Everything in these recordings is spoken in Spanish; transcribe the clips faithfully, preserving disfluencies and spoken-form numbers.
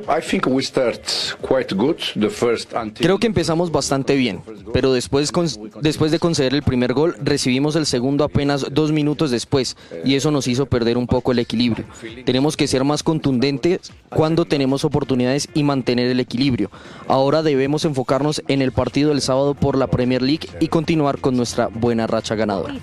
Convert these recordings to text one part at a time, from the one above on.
Creo que empezamos bastante bien, pero después, con, después de conceder el primer gol, recibimos el segundo apenas dos minutos después, y eso nos hizo perder un poco el equilibrio. Tenemos que ser más contundentes cuando tenemos oportunidades y mantener el equilibrio. Ahora debemos enfocarnos en el partido del sábado por la Premier League y continuar con nuestra buena racha ganadora.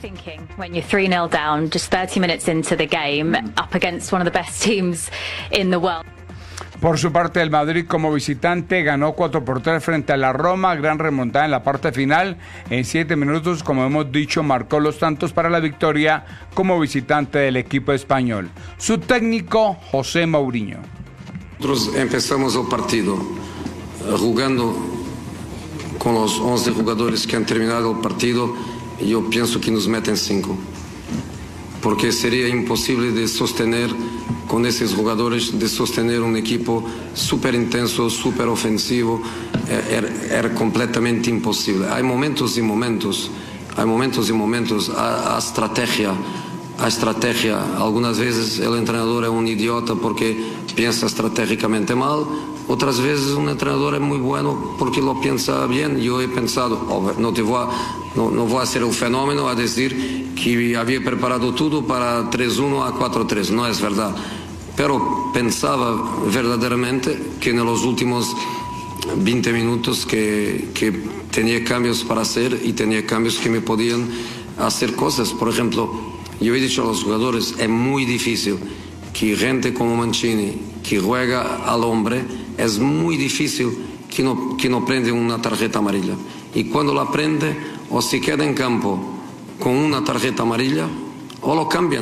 Por su parte, el Madrid como visitante ganó cuatro por tres frente a la Roma, gran remontada en la parte final. En siete minutos, como hemos dicho, marcó los tantos para la victoria como visitante del equipo español. Su técnico, José Mourinho. Nosotros empezamos el partido jugando con los once jugadores que han terminado el partido, y yo pienso que nos meten cinco. Porque sería imposible de sostener con esos jugadores, de sostener un equipo súper intenso, súper ofensivo. Era, era completamente imposible. Hay momentos y momentos, hay momentos y momentos. A, a estrategia, a estrategia. Algunas veces el entrenador es un idiota porque piensa estratégicamente mal. Otras veces un entrenador es muy bueno porque lo piensa bien. Yo he pensado, oh, no, te voy a, no, no voy a hacer el fenómeno a decir que había preparado todo para tres uno a cuatro tres, no es verdad. Pero pensaba verdaderamente que en los últimos veinte minutos que, que tenía cambios para hacer y tenía cambios que me podían hacer cosas. Por ejemplo, yo he dicho a los jugadores, es muy difícil que gente como Mancini, que juega al hombre, es muy difícil que no, que no prende una tarjeta amarilla. Y cuando la prende, o se queda en campo con una tarjeta amarilla, o lo cambian.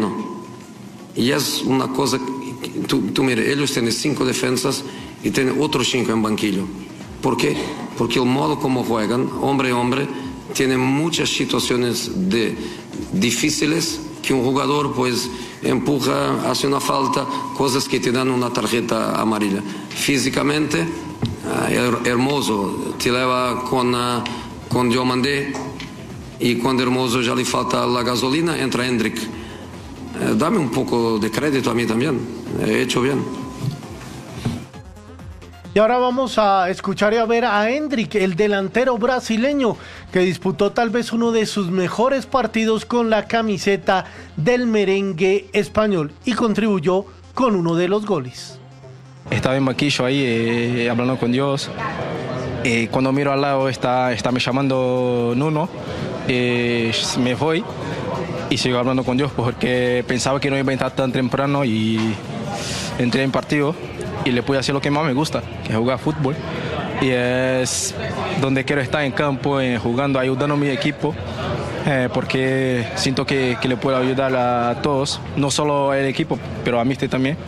Y es una cosa, tú, tú mira, ellos tienen cinco defensas y tienen otros cinco en banquillo. ¿Por qué? Porque el modo como juegan, hombre a hombre, tiene muchas situaciones de, difíciles que un jugador pues empuja, hace una falta, cosas que te dan una tarjeta amarilla. Físicamente, uh, Hermoso te lleva con, uh, con Diomandé, y cuando Hermoso ya le falta la gasolina, entra Hendrik. Uh, dame un poco de crédito a mí también, he hecho bien. Y ahora vamos a escuchar y a ver a Hendrik, el delantero brasileño, que disputó tal vez uno de sus mejores partidos con la camiseta del merengue español y contribuyó con uno de los goles. Estaba en banquillo ahí, eh, hablando con Dios. Eh, cuando miro al lado está, está me llamando Nuno, eh, me voy y sigo hablando con Dios porque pensaba que no iba a entrar tan temprano y entré en partido. Y le pude hacer lo que más me gusta, que es jugar fútbol. Y es donde quiero estar en campo, eh, jugando, ayudando a mi equipo, eh, porque siento que, que le puedo ayudar a todos, no solo al equipo, pero a mí también.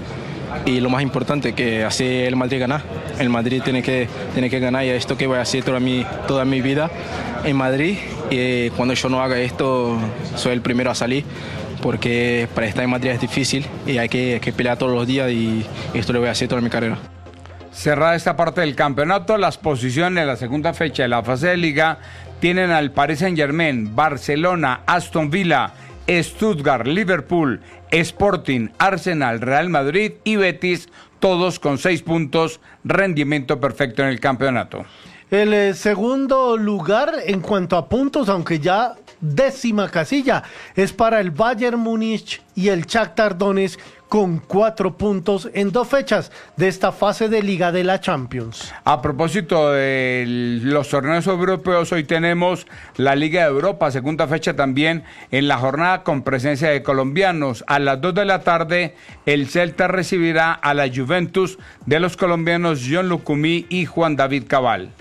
Y lo más importante, que así el Madrid gana. El Madrid tiene que, tiene que ganar, y esto que voy a hacer toda mi, toda mi vida en Madrid. Y cuando yo no haga esto, soy el primero a salir, porque para estar en Madrid es difícil y hay que, hay que pelear todos los días, y esto lo voy a hacer toda mi carrera. Cerrada esta parte del campeonato, las posiciones en la segunda fecha de la fase de Liga tienen al Paris Saint-Germain, Barcelona, Aston Villa, Stuttgart, Liverpool, Sporting, Arsenal, Real Madrid y Betis, todos con seis puntos, rendimiento perfecto en el campeonato. El eh, segundo lugar en cuanto a puntos, aunque ya décima casilla, es para el Bayern Múnich y el Shakhtar Donetsk, con cuatro puntos en dos fechas de esta fase de Liga de la Champions. A propósito de los torneos europeos, hoy tenemos la Liga de Europa, segunda fecha también en la jornada con presencia de colombianos. A las dos de la tarde, el Celta recibirá a la Juventus de los colombianos John Lucumí y Juan David Cabal.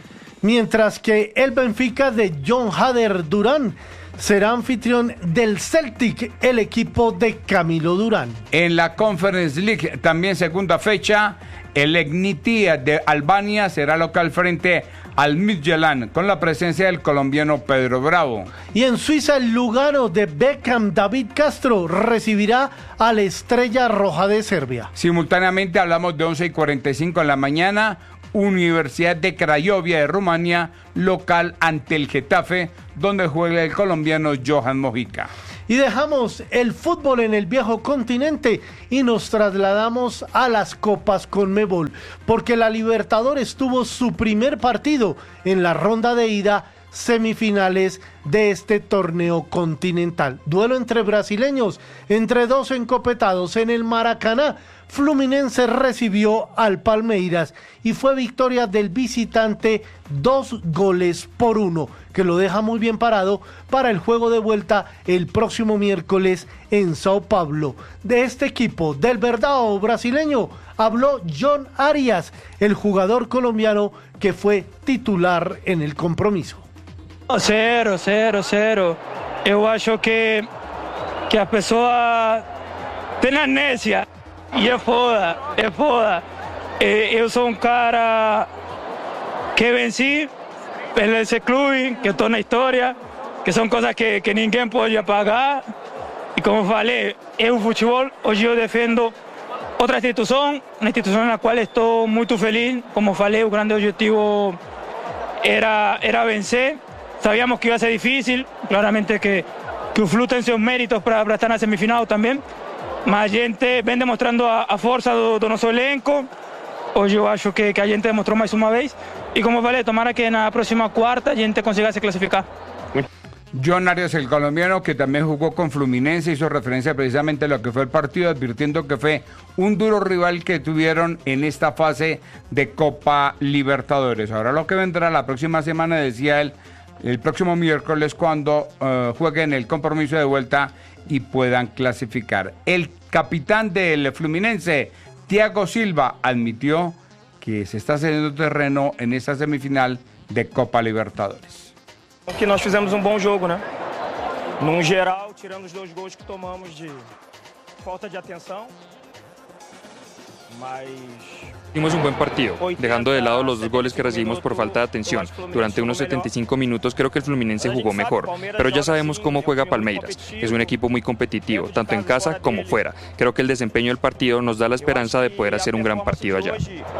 Mientras que el Benfica de John Hader Durán será anfitrión del Celtic, el equipo de Camilo Durán. En la Conference League, también segunda fecha, el Egnitia de Albania será local frente al Midtjylland, con la presencia del colombiano Pedro Bravo. Y en Suiza, el Lugano de Beckham David Castro recibirá a la Estrella Roja de Serbia. Simultáneamente hablamos de once y cuarenta y cinco en la mañana, Universidad de Craiovia de Rumania, local ante el Getafe, donde juega el colombiano Johan Mojica. Y dejamos el fútbol en el viejo continente y nos trasladamos a las Copas Conmebol, porque la Libertadores tuvo su primer partido en la ronda de ida semifinales de este torneo continental. Duelo entre brasileños, entre dos encopetados en el Maracaná. Fluminense recibió al Palmeiras y fue victoria del visitante, dos goles por uno, que lo deja muy bien parado para el juego de vuelta el próximo miércoles en Sao Paulo. De este equipo del verdado brasileño habló John Arias, el jugador colombiano que fue titular en el compromiso. Cero, cero, cero. Eu acho que, que as pessoas têm amnésia. E é foda, é foda. Eu sou um cara que venci nesse clube, que estou na história, que são coisas que, que ninguém pode apagar. E como falei, eu o futebol, hoje eu defendo outra instituição, uma instituição na qual estou muito feliz. Como falei, o grande objetivo era, era vencer. Sabíamos que iba a ser difícil, claramente que, que o Flu tem seus méritos para, para estar na semifinal também. Mas a gente vem demonstrando a, a força do, do nosso elenco. Hoje eu acho que, que a gente demonstrou mais uma vez. E como falei, tomara que na próxima quarta a gente consiga se clasificar. John Arias, el colombiano, que también jugó con Fluminense, hizo referencia precisamente a lo que fue el partido, advirtiendo que fue un duro rival que tuvieron en esta fase de Copa Libertadores. Ahora lo que vendrá la próxima semana, decía él, el próximo miércoles, cuando uh, jueguen el compromiso de vuelta y puedan clasificar. El capitán del Fluminense, Thiago Silva, admitió que se está cediendo terreno en esta semifinal de Copa Libertadores. Que nós fizemos um bom jogo, né? Num geral, tirando os dois gols que tomamos de falta de atenção, mas hicimos un buen partido, dejando de lado los dos goles que recibimos por falta de atención. Durante unos setenta y cinco minutos creo que el Fluminense jugó mejor, pero ya sabemos cómo juega Palmeiras. Es un equipo muy competitivo, tanto en casa como fuera. Creo que el desempeño del partido nos da la esperanza de poder hacer un gran partido allá.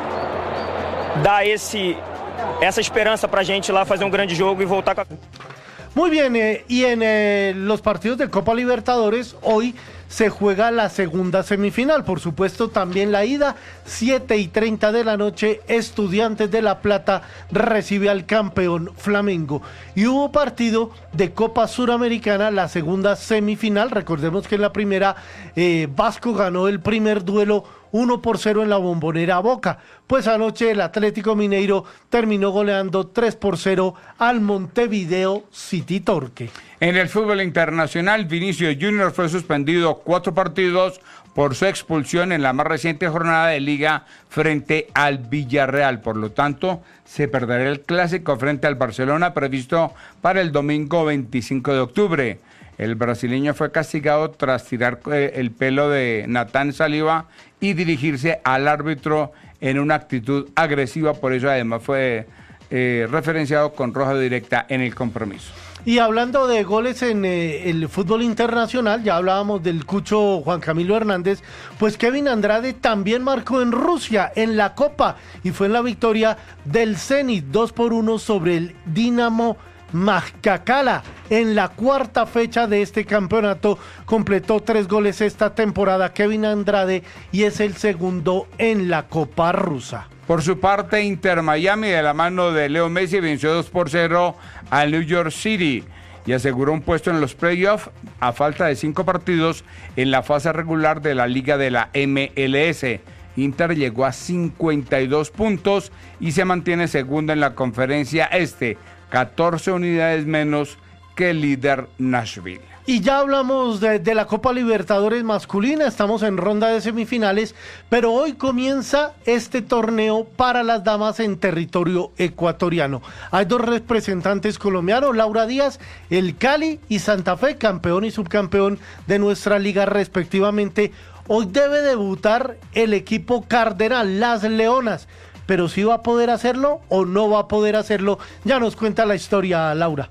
Dá esse, essa esperança pra gente lá fazer um grande jogo e voltar com a... Muy bien, eh, y en eh, los partidos de Copa Libertadores hoy se juega la segunda semifinal, por supuesto también la ida, siete y treinta de la noche, Estudiantes de La Plata recibe al campeón Flamengo. Y hubo partido de Copa Suramericana, la segunda semifinal, recordemos que en la primera eh, Vasco ganó el primer duelo uno por cero en la Bombonera Boca. Pues anoche el Atlético Mineiro terminó goleando tres por cero al Montevideo City Torque. En el fútbol internacional, Vinicius Junior fue suspendido cuatro partidos por su expulsión en la más reciente jornada de liga frente al Villarreal. Por lo tanto, se perderá el clásico frente al Barcelona previsto para el domingo veinticinco de octubre. El brasileño fue castigado tras tirar el pelo de Nathan Saliba y dirigirse al árbitro en una actitud agresiva. Por eso además fue eh, referenciado con roja directa en el compromiso. Y hablando de goles en eh, el fútbol internacional, ya hablábamos del Cucho Juan Camilo Hernández, pues Kevin Andrade también marcó en Rusia, en la Copa, y fue en la victoria del Zenit, dos por uno sobre el Dinamo Makhachkala. En la cuarta fecha de este campeonato completó tres goles esta temporada Kevin Andrade y es el segundo en la Copa rusa. Por su parte, Inter Miami, de la mano de Leo Messi, venció dos por cero al New York City y aseguró un puesto en los playoffs a falta de cinco partidos en la fase regular de la Liga de la M L S. Inter llegó a cincuenta y dos puntos y se mantiene segundo en la conferencia este, catorce unidades menos que el líder Nashville. Y ya hablamos de, de la Copa Libertadores masculina, estamos en ronda de semifinales, pero hoy comienza este torneo para las damas en territorio ecuatoriano. Hay dos representantes colombianos, Laura Díaz, el Cali y Santa Fe, campeón y subcampeón de nuestra liga respectivamente. Hoy debe debutar el equipo cardenal, las Leonas, pero si va a poder hacerlo o no va a poder hacerlo, ya nos cuenta la historia Laura.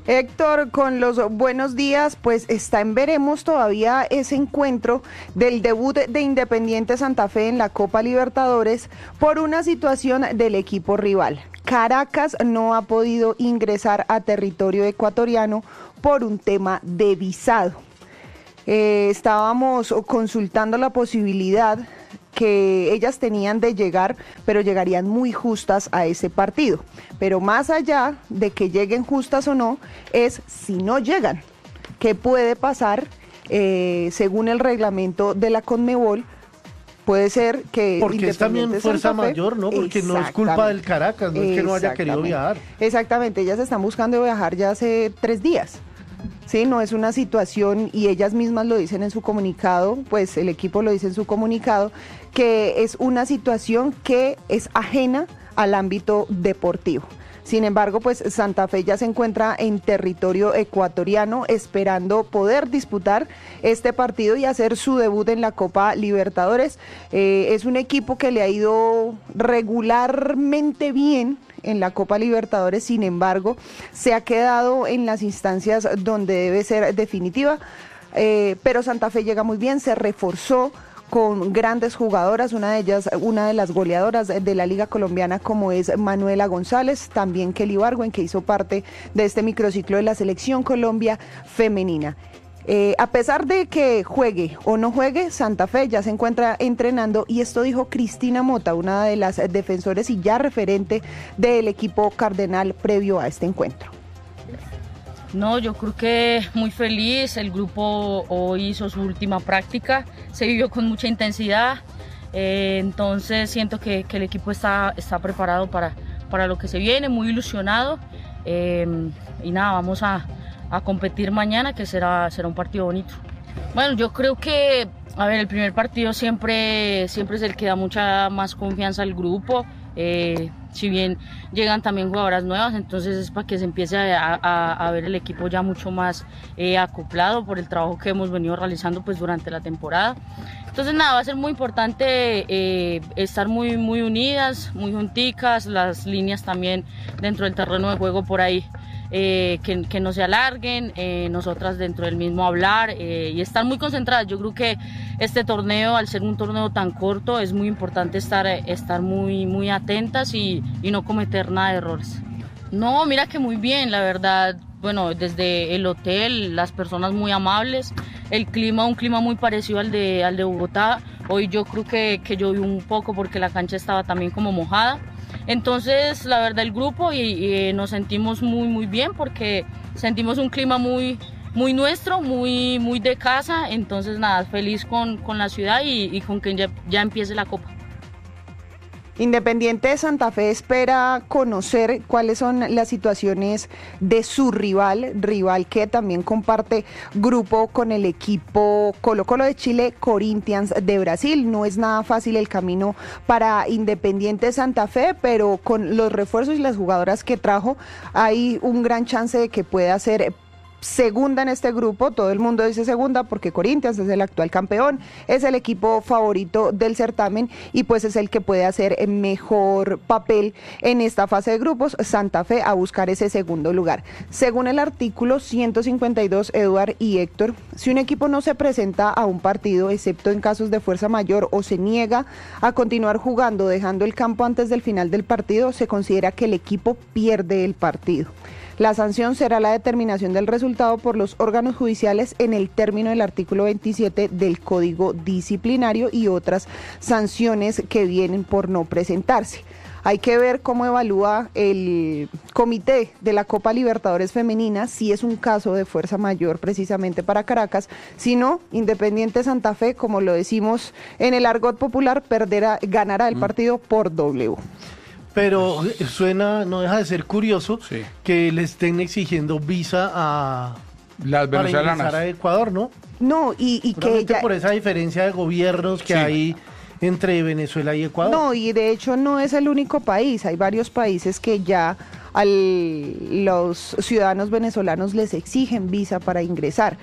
Héctor, con los buenos días, pues está en veremos todavía ese encuentro del debut de Independiente Santa Fe en la Copa Libertadores por una situación del equipo rival. Caracas no ha podido ingresar a territorio ecuatoriano por un tema de visado. Eh, estábamos consultando la posibilidad que ellas tenían de llegar, pero llegarían muy justas a ese partido. Pero más allá de que lleguen justas o no, es si no llegan, ¿qué puede pasar? Eh, según el reglamento de la Conmebol, puede ser que... Porque es también fuerza mayor, ¿no? Porque no es culpa del Caracas, no es que no haya querido viajar. Exactamente, ellas están buscando viajar ya hace tres días. Sí, no es una situación, y ellas mismas lo dicen en su comunicado, pues el equipo lo dice en su comunicado, que es una situación que es ajena al ámbito deportivo. Sin embargo, pues Santa Fe ya se encuentra en territorio ecuatoriano esperando poder disputar este partido y hacer su debut en la Copa Libertadores. Eh, es un equipo que le ha ido regularmente bien en la Copa Libertadores, sin embargo, se ha quedado en las instancias donde debe ser definitiva, eh, pero Santa Fe llega muy bien, se reforzó con grandes jugadoras, una de ellas, una de las goleadoras de la Liga Colombiana como es Manuela González, también Kelly Bargüen, que hizo parte de este microciclo de la Selección Colombia femenina. Eh, a pesar de que juegue o no juegue, Santa Fe ya se encuentra entrenando, y esto dijo Cristina Mota, una de las defensores y ya referente del equipo cardenal previo a este encuentro. No, yo creo que muy feliz, el grupo hoy hizo su última práctica, se vivió con mucha intensidad, eh, entonces siento que, que el equipo está, está preparado para, para lo que se viene, muy ilusionado, eh, y nada, vamos a, a competir mañana, que será, será un partido bonito. Bueno, yo creo que, a ver, el primer partido siempre, siempre es el que da mucha más confianza al grupo. Eh, si bien llegan también jugadoras nuevas, entonces es para que se empiece a, a, a ver el equipo ya mucho más eh, acoplado por el trabajo que hemos venido realizando pues durante la temporada. Entonces nada, va a ser muy importante eh, estar muy, muy unidas, muy junticas, las líneas también dentro del terreno de juego por ahí. Eh, que, que no se alarguen, eh, nosotras dentro del mismo hablar eh, y estar muy concentradas. Yo creo que este torneo, al ser un torneo tan corto, es muy importante estar, estar muy, muy atentas y, y no cometer nada de errores. No, mira que muy bien, la verdad. Bueno, desde el hotel, las personas muy amables, el clima, un clima muy parecido al de, al de Bogotá. Hoy yo creo que, que llovió un poco porque la cancha estaba también como mojada. Entonces, la verdad, el grupo y, y nos sentimos muy, muy bien porque sentimos un clima muy, muy nuestro, muy, muy de casa. Entonces, nada, feliz con, con la ciudad y, y con que ya, ya empiece la Copa. Independiente de Santa Fe espera conocer cuáles son las situaciones de su rival, rival que también comparte grupo con el equipo Colo-Colo de Chile, Corinthians de Brasil. No es nada fácil el camino para Independiente Santa Fe, pero con los refuerzos y las jugadoras que trajo hay un gran chance de que pueda ser segunda en este grupo. Todo el mundo dice segunda porque Corinthians es el actual campeón, es el equipo favorito del certamen y pues es el que puede hacer mejor papel en esta fase de grupos. Santa Fe a buscar ese segundo lugar. Según el artículo ciento cincuenta y dos, Eduard y Héctor, si un equipo no se presenta a un partido, excepto en casos de fuerza mayor, o se niega a continuar jugando dejando el campo antes del final del partido, se considera que el equipo pierde el partido. La sanción será la determinación del resultado por los órganos judiciales en el término del artículo veintisiete del Código Disciplinario y otras sanciones que vienen por no presentarse. Hay que ver cómo evalúa el comité de la Copa Libertadores Femenina, si es un caso de fuerza mayor precisamente para Caracas. Si no, Independiente Santa Fe, como lo decimos en el argot popular, perderá, ganará el partido por W. Pero suena, no deja de ser curioso, sí, que le estén exigiendo visa a las venezolanas para ingresar a Ecuador, ¿no? No, y, y que ya... por esa diferencia de gobiernos que sí hay entre Venezuela y Ecuador. No, y de hecho no es el único país, hay varios países que ya a los ciudadanos venezolanos les exigen visa para ingresar.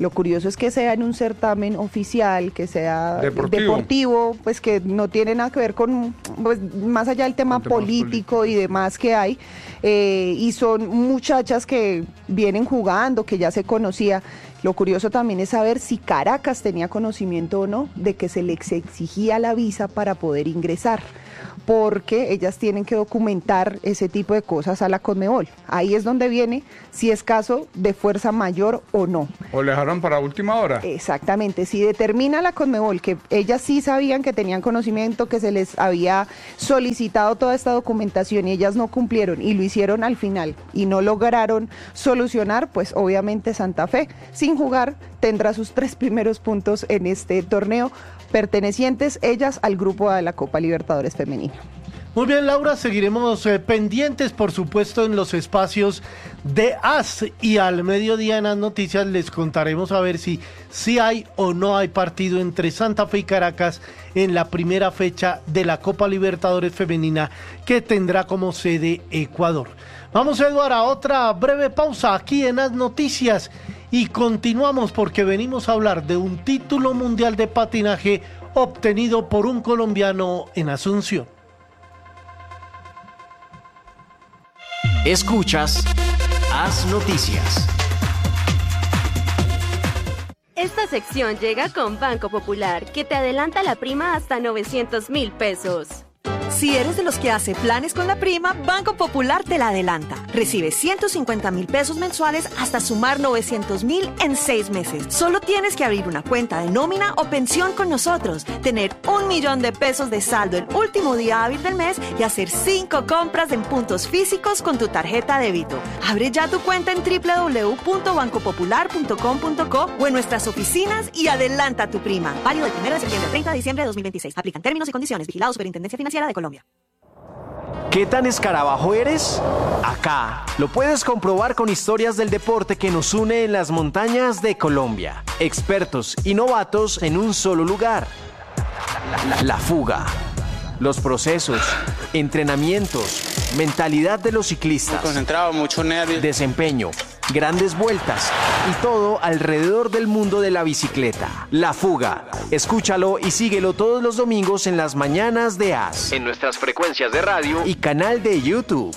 Lo curioso es que sea en un certamen oficial, que sea deportivo, deportivo pues que no tiene nada que ver con, pues, más allá del tema político político y demás que hay, eh, y son muchachas que vienen jugando, que ya se conocía. Lo curioso también es saber si Caracas tenía conocimiento o no de que se les exigía la visa para poder ingresar, porque ellas tienen que documentar ese tipo de cosas a la Conmebol. Ahí es donde viene si es caso de fuerza mayor o no. ¿O le dejaron para última hora? Exactamente, si determina la Conmebol que ellas sí sabían que tenían conocimiento, que se les había solicitado toda esta documentación y ellas no cumplieron y lo hicieron al final y no lograron solucionar, pues obviamente Santa Fe, sin jugar, tendrá sus tres primeros puntos en este torneo, pertenecientes ellas al grupo de la Copa Libertadores Femenina. Muy bien, Laura, seguiremos eh, pendientes, por supuesto, en los espacios de A S, y al mediodía en las noticias les contaremos a ver si, si hay o no hay partido entre Santa Fe y Caracas en la primera fecha de la Copa Libertadores Femenina, que tendrá como sede Ecuador. Vamos, Eduardo, a otra breve pausa aquí en las noticias y continuamos porque venimos a hablar de un título mundial de patinaje obtenido por un colombiano en Asunción. Escuchas Haz Noticias. Esta sección llega con Banco Popular, que te adelanta la prima hasta novecientos mil pesos. Si eres de los que hace planes con la prima, Banco Popular te la adelanta. Recibe ciento cincuenta mil pesos mensuales hasta sumar novecientos mil en seis meses. Solo tienes que abrir una cuenta de nómina o pensión con nosotros, tener un millón de pesos de saldo el último día hábil del mes y hacer cinco compras en puntos físicos con tu tarjeta débito. Abre ya tu cuenta en doble u doble u doble u punto banco popular punto com punto co o en nuestras oficinas y adelanta tu prima. Válido del primero de septiembre al treinta de diciembre de dos mil veintiséis. Aplican términos y condiciones. Vigilado Superintendencia Financiera de Colombia. ¿Qué tan escarabajo eres? Acá lo puedes comprobar con historias del deporte que nos une en las montañas de Colombia. Expertos y novatos en un solo lugar. La, la fuga. Los procesos, entrenamientos, mentalidad de los ciclistas. Muy concentrado, mucho nervio. Desempeño, grandes vueltas y todo alrededor del mundo de la bicicleta. La Fuga. Escúchalo y síguelo todos los domingos en las mañanas de A S. En nuestras frecuencias de radio y canal de YouTube.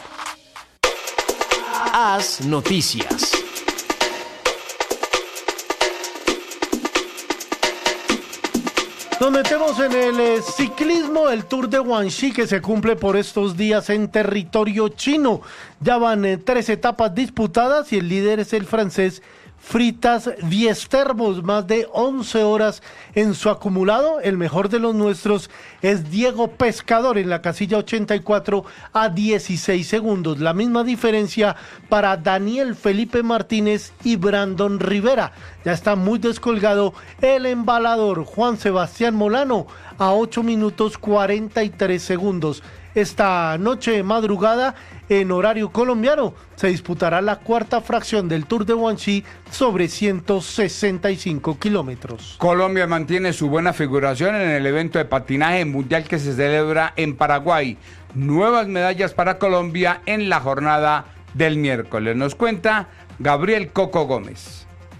A S Noticias. Nos metemos en el eh, ciclismo, el Tour de Guangxi, que se cumple por estos días en territorio chino. Ya van eh, tres etapas disputadas y el líder es el francés Fritas Diestervos, más de once horas en su acumulado. El mejor de los nuestros es Diego Pescador en la casilla ochenta y cuatro a dieciséis segundos. La misma diferencia para Daniel Felipe Martínez y Brandon Rivera. Ya está muy descolgado el embalador Juan Sebastián Molano a ocho minutos cuarenta y tres segundos. Esta noche madrugada, en horario colombiano, se disputará la cuarta fracción del Tour de Guangxi sobre ciento sesenta y cinco kilómetros. Colombia mantiene su buena figuración en el evento de patinaje mundial que se celebra en Paraguay. Nuevas medallas para Colombia en la jornada del miércoles. Nos cuenta Gabriel Coco Gómez.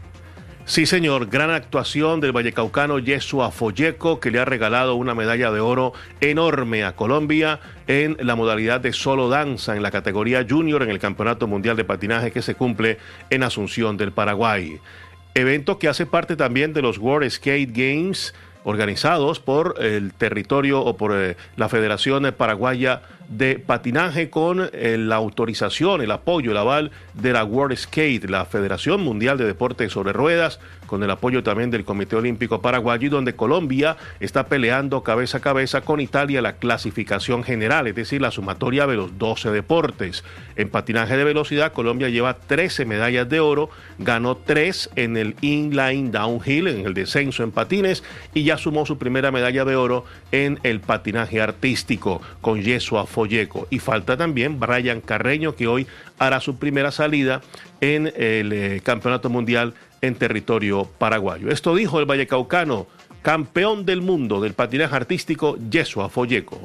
Sí, señor, gran actuación del vallecaucano Yeshua Folleco, que le ha regalado una medalla de oro enorme a Colombia en la modalidad de solo danza en la categoría junior en el Campeonato Mundial de Patinaje que se cumple en Asunción del Paraguay. Evento que hace parte también de los World Skate Games organizados por el territorio o por eh, la Federación Paraguaya de Patinaje con eh, la autorización, el apoyo, el aval de la World Skate, la Federación Mundial de Deportes sobre Ruedas, con el apoyo también del Comité Olímpico Paraguayo, y donde Colombia está peleando cabeza a cabeza con Italia la clasificación general, es decir, la sumatoria de los doce deportes. En patinaje de velocidad, Colombia lleva trece medallas de oro, ganó tres en el inline downhill, en el descenso en patines, y ya sumó su primera medalla de oro en el patinaje artístico con Yeshua Folleco. Y falta también Brian Carreño, que hoy hará su primera salida en el eh, Campeonato Mundial en territorio paraguayo. Esto dijo el vallecaucano, campeón del mundo del patinaje artístico, Yeshua Folleco.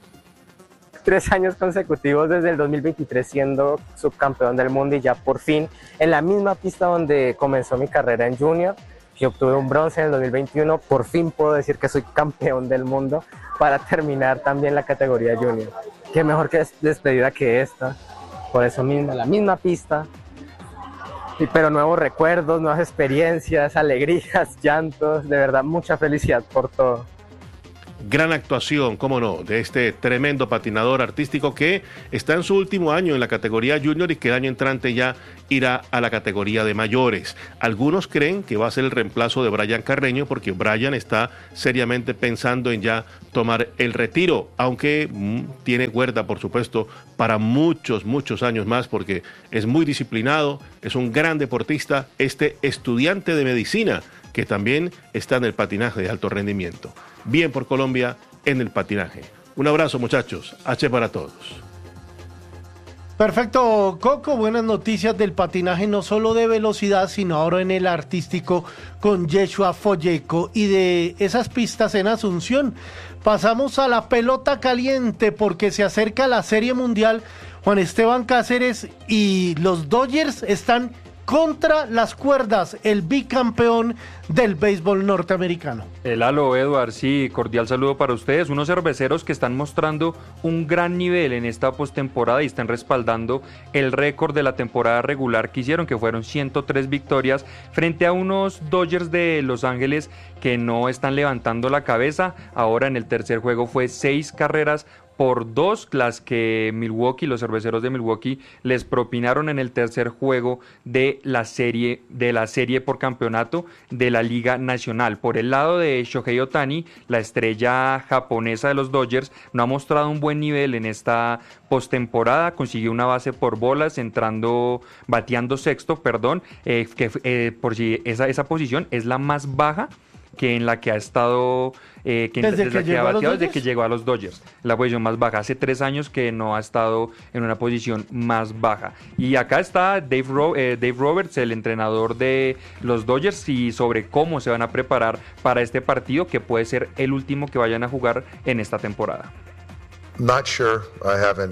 Tres años consecutivos desde el dos mil veintitrés siendo subcampeón del mundo y ya por fin en la misma pista donde comenzó mi carrera en junior. que obtuve un bronce en el dos mil veintiuno, por fin puedo decir que soy campeón del mundo para terminar también la categoría junior. Qué mejor que despedida que esta, por eso mismo, la misma pista, y, pero nuevos recuerdos, nuevas experiencias, alegrías, llantos, de verdad mucha felicidad por todo. Gran actuación, cómo no, de este tremendo patinador artístico que está en su último año en la categoría junior y que el año entrante ya irá a la categoría de mayores. Algunos creen que va a ser el reemplazo de Brian Carreño porque Brian está seriamente pensando en ya tomar el retiro, aunque mmm, tiene cuerda, por supuesto, para muchos, muchos años más porque es muy disciplinado, es un gran deportista, este estudiante de medicina que también está en el patinaje de alto rendimiento. Bien por Colombia en el patinaje. Un abrazo, muchachos. H para todos. Perfecto, Coco. Buenas noticias del patinaje, no solo de velocidad, sino ahora en el artístico con Yeshua Foyeco. Y de esas pistas en Asunción, pasamos a la pelota caliente porque se acerca la Serie Mundial. Juan Esteban Cáceres y los Dodgers están contra las cuerdas, el bicampeón del béisbol norteamericano. El Halo, Edward, sí, cordial saludo para ustedes, unos cerveceros que están mostrando un gran nivel en esta postemporada y están respaldando el récord de la temporada regular que hicieron, que fueron ciento tres victorias, frente a unos Dodgers de Los Ángeles que no están levantando la cabeza. Ahora en el tercer juego fue seis carreras por dos las que Milwaukee, los cerveceros de Milwaukee, les propinaron en el tercer juego de la serie, de la serie por campeonato de la Liga Nacional. Por el lado de Shohei Ohtani, la estrella japonesa de los Dodgers, no ha mostrado un buen nivel en esta postemporada, consiguió una base por bolas, entrando, bateando sexto, perdón, eh, que eh, por si esa, esa posición es la más baja que en la que ha estado, eh, que desde, desde que, la que llegó ha bateado a desde que llegó a los Dodgers, la posición más baja. Hace tres años que no ha estado en una posición más baja. Y acá está Dave, Ro eh, Dave Roberts, el entrenador de los Dodgers, y sobre cómo se van a preparar para este partido, que puede ser el último que vayan a jugar en esta temporada. Not sure. I haven't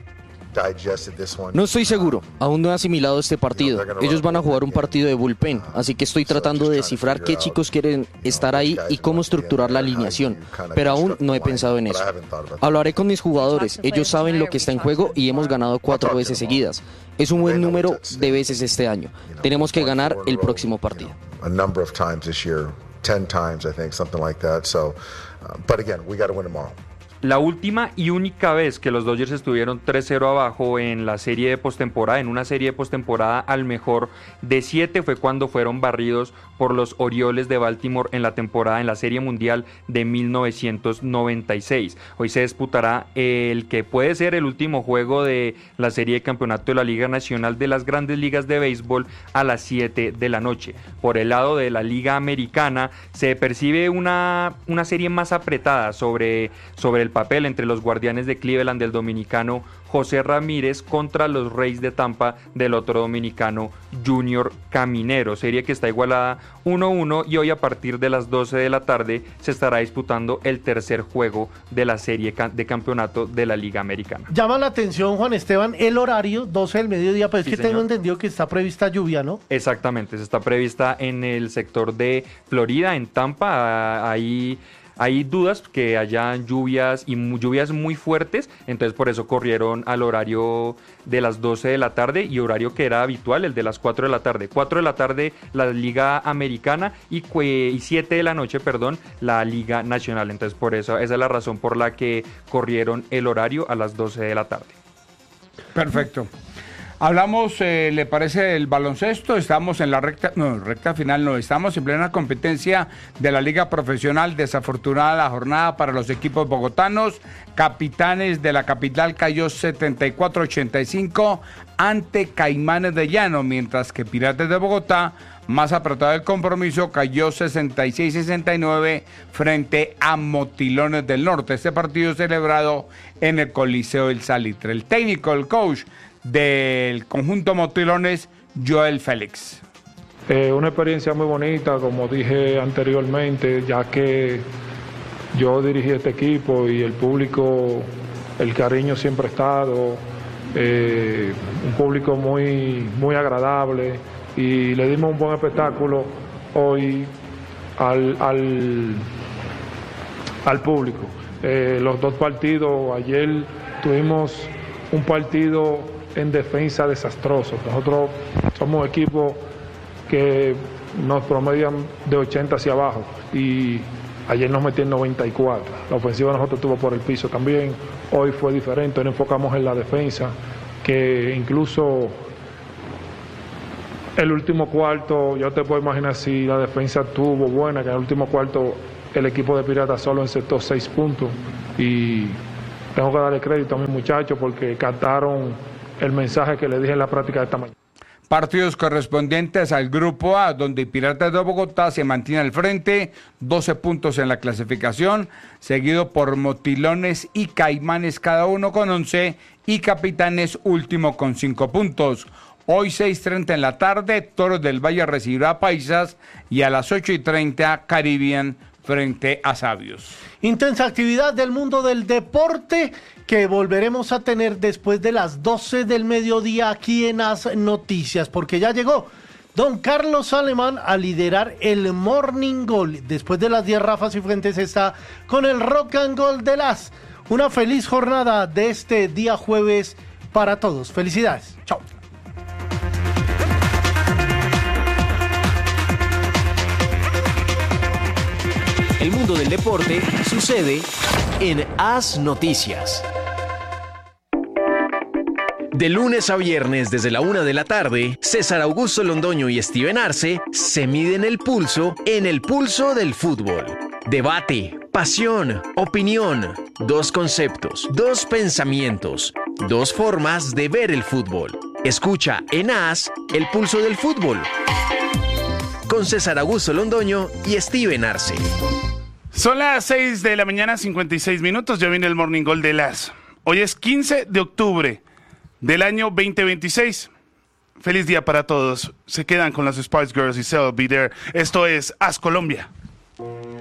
No estoy seguro, aún no he asimilado este partido. Ellos van a jugar un partido de bullpen, así que estoy tratando de descifrar qué chicos quieren estar ahí y cómo estructurar la alineación, pero aún no he pensado en eso. Hablaré con mis jugadores, ellos saben lo que está en juego y hemos ganado cuatro veces seguidas. Es un buen número de veces este año. Tenemos que ganar el próximo partido. La última y única vez que los Dodgers estuvieron tres cero abajo en la serie de postemporada, en una serie de postemporada al mejor de siete, fue cuando fueron barridos por los Orioles de Baltimore en la temporada, en la Serie Mundial de mil novecientos noventa y seis. Hoy se disputará el que puede ser el último juego de la serie de campeonato de la Liga Nacional de las Grandes Ligas de Béisbol a las siete de la noche. Por el lado de la Liga Americana se percibe una, una serie más apretada sobre, sobre el papel entre los Guardianes de Cleveland del dominicano José Ramírez contra los Reyes de Tampa del otro dominicano Junior Caminero, serie que está igualada uno uno, y hoy a partir de las doce de la tarde se estará disputando el tercer juego de la serie de campeonato de la Liga Americana. Llama la atención, Juan Esteban, el horario, doce del mediodía, pero es sí, que señor. Tengo entendido que está prevista lluvia, ¿no? Exactamente, se está prevista en el sector de Florida, en Tampa, ahí... Hay dudas que hayan lluvias y lluvias muy fuertes, entonces por eso corrieron al horario de las doce de la tarde y horario que era habitual, el de las cuatro de la tarde. cuatro de la tarde la Liga Americana y, y siete de la noche, perdón, la Liga Nacional. Entonces por eso, esa es la razón por la que corrieron el horario a las doce de la tarde. Perfecto. Hablamos, eh, ¿le parece del baloncesto? Estamos en la recta, no, recta final, no, estamos en plena competencia de la Liga Profesional. Desafortunada la jornada para los equipos bogotanos. Capitanes de la capital cayó setenta y cuatro a ochenta y cinco ante Caimanes de Llano, mientras que Piratas de Bogotá, más apretado el compromiso, cayó sesenta y seis a sesenta y nueve frente a Motilones del Norte. Este partido celebrado en el Coliseo del Salitre. El técnico, el coach del conjunto Motilones, Joel Félix. Eh, una experiencia muy bonita, como dije anteriormente, ya que yo dirigí este equipo y el público, el cariño siempre ha estado, eh, un público muy, muy agradable, y le dimos un buen espectáculo hoy al, al, al público. Eh, los dos partidos, ayer tuvimos un partido en defensa desastroso. Nosotros somos equipos que nos promedian de ochenta hacia abajo y ayer nos metieron noventa y cuatro. La ofensiva de nosotros estuvo por el piso también. Hoy fue diferente, nos enfocamos en la defensa, que incluso el último cuarto, yo te puedo imaginar si la defensa estuvo buena, que en el último cuarto el equipo de Piratas solo encestó seis puntos y tengo que darle crédito a mis muchachos porque captaron el mensaje que les dije en la práctica de esta mañana. Partidos correspondientes al Grupo A, donde Piratas de Bogotá se mantiene al frente, doce puntos en la clasificación, seguido por Motilones y Caimanes, cada uno con once, y Capitanes último con cinco puntos. Hoy seis y treinta en la tarde, Toros del Valle recibirá a Paisas y a las ocho y treinta Caribbean frente a Sabios. Intensa actividad del mundo del deporte que volveremos a tener después de las doce del mediodía aquí en As Noticias, porque ya llegó don Carlos Alemán a liderar el Morning Goal. Después de las diez Rafas y Fuentes está con el Rock and Gold de las. Una feliz jornada de este día jueves para todos. Felicidades. Chao. El mundo del deporte sucede en As Noticias. De lunes a viernes desde la una de la tarde, César Augusto Londoño y Steven Arce se miden el pulso en el pulso del fútbol. Debate, pasión, opinión, dos conceptos, dos pensamientos, dos formas de ver el fútbol. Escucha en As el pulso del fútbol con César Augusto Londoño y Steven Arce. Son las seis de la mañana, cincuenta y seis minutos, ya viene el Morning Goal de las. Hoy es quince de octubre del año veinte veintiséis. Feliz día para todos. Se quedan con las Spice Girls y Cell Be There. Esto es As Colombia.